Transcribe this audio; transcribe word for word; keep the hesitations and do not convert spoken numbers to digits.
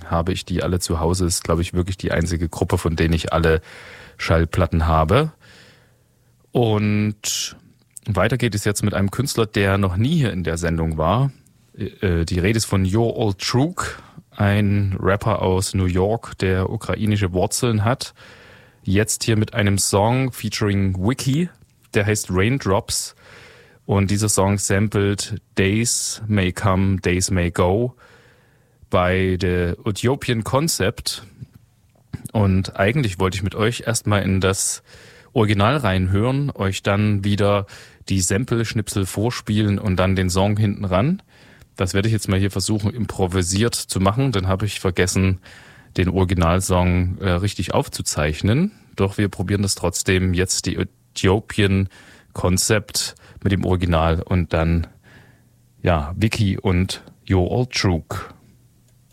habe ich die alle zu Hause. Ist, glaube ich, wirklich die einzige Gruppe, von denen ich alle Schallplatten habe. Und weiter geht es jetzt mit einem Künstler, der noch nie hier in der Sendung war. Die Rede ist von Yo Old Truk, ein Rapper aus New York, der ukrainische Wurzeln hat. Jetzt hier mit einem Song featuring Wiki, der heißt Raindrops. Und dieser Song sampled Days May Come, Days May Go bei der Ethiopian Concept. Und eigentlich wollte ich mit euch erstmal in das Original reinhören, euch dann wieder die Sample-Schnipsel vorspielen und dann den Song hinten ran. Das werde ich jetzt mal hier versuchen, improvisiert zu machen. Dann habe ich vergessen, den Originalsong äh, richtig aufzuzeichnen. Doch wir probieren das trotzdem jetzt, die Ethiopian Concept mit dem Original und dann, ja, Wiki und Yo Old Truk.